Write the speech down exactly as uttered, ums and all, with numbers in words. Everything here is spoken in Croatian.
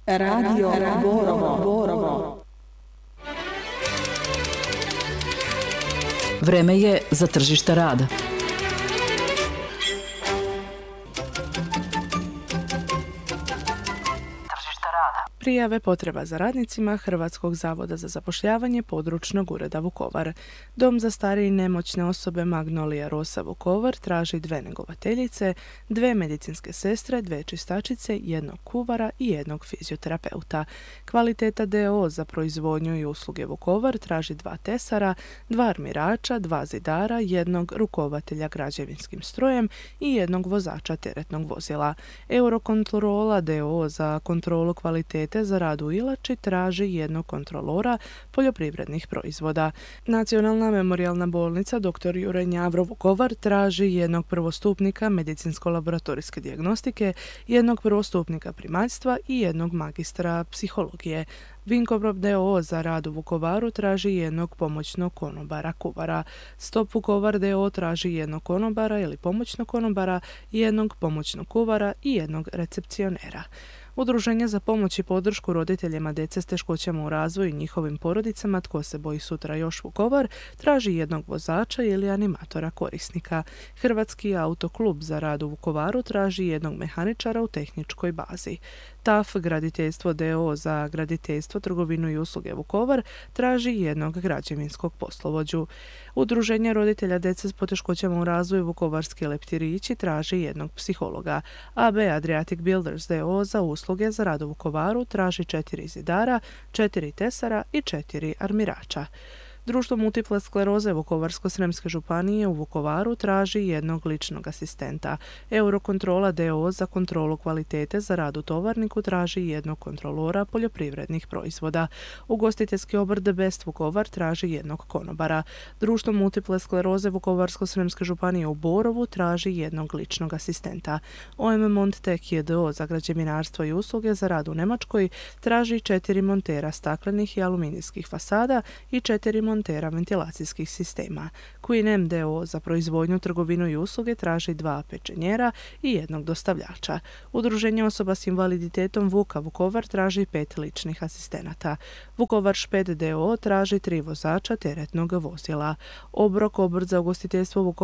Radio Borovo, Borovo. Vreme je za tržište rada. Prijave potreba za radnicima Hrvatskog zavoda za zapošljavanje područnog ureda Vukovar. Dom za starije i nemoćne osobe Magnolija Rosa Vukovar traži dve njegovateljice, dve medicinske sestre, dve čistačice, jednog kuvara i jednog fizioterapeuta. Kvaliteta d o o za proizvodnju i usluge Vukovar traži dva tesara, dva armirača, dva zidara, jednog rukovatelja građevinskim strojem i jednog vozača teretnog vozila. Eurokontrola d o o za kontrolu kvalitete za rad u Ilači traži jednog kontrolora poljoprivrednih proizvoda. Nacionalna memorijalna bolnica dr. Juraj Njavro Vukovar traži jednog prvostupnika medicinsko-laboratorijske dijagnostike, jednog prvostupnika primaljstva i jednog magistra psihologije. Vinkobrod d o o za rad u Vukovaru traži jednog pomoćnog konobara kuvara. Stop Vukovar d o o traži jednog konobara ili pomoćnog konobara, jednog pomoćnog kuvara i jednog recepcionera. Udruženje za pomoć i podršku roditeljima djece s teškoćama u razvoju i njihovim porodicama Tko se boji sutra još Vukovar traži jednog vozača ili animatora korisnika. Hrvatski autoklub za rad u Vukovaru traži jednog mehaničara u tehničkoj bazi. T A F Graditeljstvo d o o za graditeljstvo, trgovinu i usluge Vukovar traži jednog građevinskog poslovođu. Udruženje roditelja djece s poteškoćama u razvoju Vukovarski leptirići traži jednog psihologa. A B Adriatic Builders d o o za usluge za rad u Vukovaru traži četiri zidara, četiri tesara i četiri armirača. Društvo multiple skleroze Vukovarsko-srijemske županije u Vukovaru traži jednog ličnog asistenta. Eurokontrola d o o za kontrolu kvalitete za rad u tovarniku traži jednog kontrolora poljoprivrednih proizvoda. Ugostiteljski obrt The Best Vukovar traži jednog konobara. Društvo multiple skleroze Vukovarsko-srijemske županije u Borovu traži jednog ličnog asistenta. O M Montek j d o za građevinarstvo i usluge za rad u Njemačkoj traži četiri montera staklenih i aluminijskih fasada i četiri montera ventilacijskih sistema. Queen M d o o za proizvodnju, trgovinu i usluge traži dva pečenjera i jednog dostavljača. Udruženje osoba s invaliditetom Vuka Vukovar traži pet ličnih asistenata. Vukovar Šped d o o traži tri vozača teretnog vozila. Obrok, obrt za ugostiteljstvo Vukovar